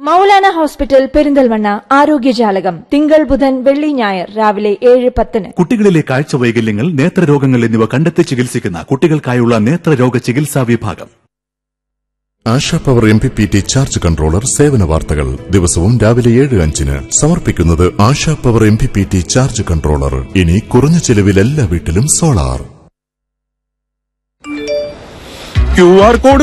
Maulana hospital Perinthalmanna ആരോഗ്യജാലകം തിങ്കൾ ബുധൻ വെള്ളി ഞായർ രാവിലെ 7:10. കുട്ടികളിലെ കാഴ്ച വൈകല്യങ്ങൾ, നേത്രരോഗങ്ങൾ എന്നിവ കണ്ടെത്തി ചികിത്സിക്കുന്ന കുട്ടികൾക്കായുള്ള നേത്രരോഗ ചികിത്സാ വിഭാഗം. ASHA power MPPT charge controller സേവന വാർത്തകൾ ദിവസവും രാവിലെ 7:05 സമർപ്പിക്കുന്നത് ASHA power MPPT charge controller. ഇനി കുറഞ്ഞ ചെലവിൽ എല്ലാ വീട്ടിലും സോളാർ. QR code